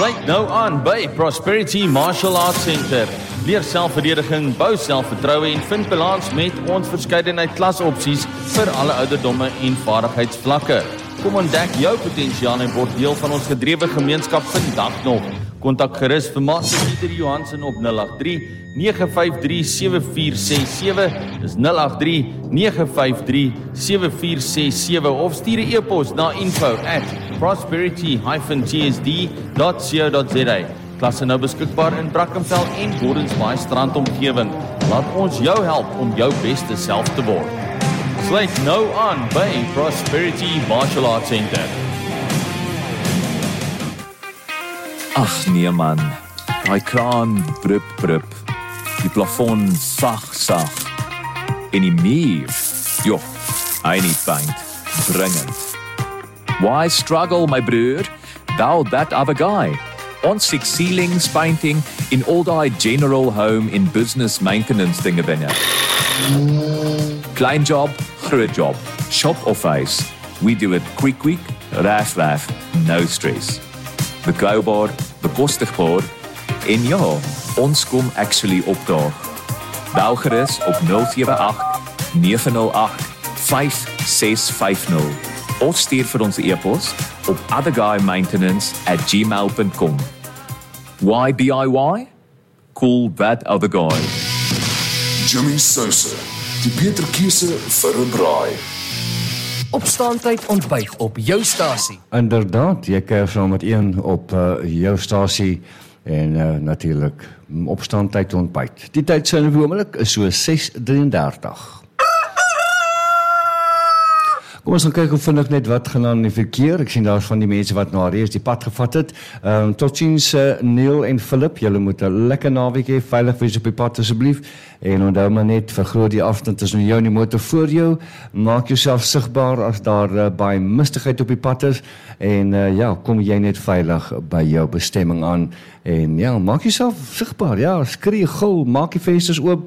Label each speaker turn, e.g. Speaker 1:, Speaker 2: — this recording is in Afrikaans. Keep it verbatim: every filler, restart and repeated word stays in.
Speaker 1: Sluit nou aan by Prosperity Martial Arts Center. Leer selfverdediging, bou selfvertroue en vind balans met ons verskeidenheid klasopsies vir alle ouderdomme en vaardigheidsvlakke. Kom ontdek jou potensiaal en word deel van ons gedrewe gemeenskap vandag nog. Kontak gerus vir Master Pieter Johansen op nul agt drie, nege vyf drie, sewe vier ses sewe, dis nul agt drie, nege vyf drie, sewe vier ses sewe of stuur 'n e-pos na info at prosperity dash t s d dot co dot z a. Klasse nou beskikbaar in Brackenfell en Gordons Bay strand omgewing. Laat ons jou help om jou beste self te word. Sluit nou aan by Prosperity Martial Arts Center.
Speaker 2: Ag nee man, daai kraan brup brup, die plafon sag sag, en die muur, joh, hy nie paint, dringend. Why struggle my broer, thou that other guy? Ons six ceilings painting in all die general home in business maintenance dinge binne. Klein job, groot job, shop of face, we do it quick quick, raf raf, no stress. Betrouwbaar, bekostigbaar en ja, ons kom actually opdaag. Bel gerus op nul sewe agt, nege nul agt, vyf ses vyf nul of stuur vir ons e-pos op otherguymaintenance at gmail dot com. Why D I Y? Call that other guy.
Speaker 3: Jimmy Sosa, die beter keuse vir 'n braai.
Speaker 4: Opstaantyd ontbyt op jou stasie.
Speaker 5: Inderdaad, jy kuier saam met een op uh, jou stasie en uh, natuurlik opstaantyd ontbyt. Die tyd sy gewoonlik is so ses drieëndertig. Kom ons gaan kyk hoe vinnig net wat gaan aan die verkeer. Ek sien daar van die mense wat na reeds die pad gevat het. Um, tot ziens uh, Neil en Philip, julle moet 'n lekker naweek hê, veilig wees op die pad asseblief. En onthou maar net, vergroot die afstand tussen jou en die motor voor jou. Maak jouself sigbaar as daar uh, baie mistigheid op die pad is. En uh, ja, kom jy net veilig by jou bestemming aan. En ja, maak jouself sigbaar. Ja, skree, gil, maak die vensters oop.